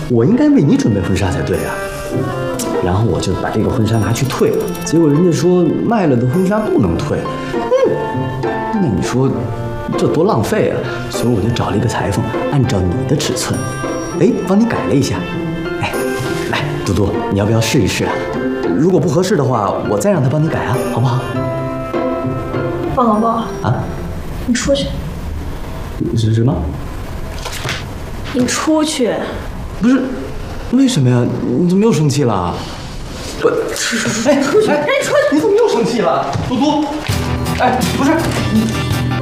我应该为你准备婚纱才对啊。然后我就把这个婚纱拿去退了，结果人家说卖了的婚纱不能退。那你说这多浪费啊！所以我就找了一个裁缝，按照你的尺寸，帮你改了一下。来，嘟嘟，你要不要试一试啊？如果不合适的话，我再让他帮你改啊，好不好？ 宝宝啊， 你出去。 是什么？ 你出去。 不是，为什么呀？你怎么又生气了？不，出去！你怎么又生气了，嘟嘟？不是你。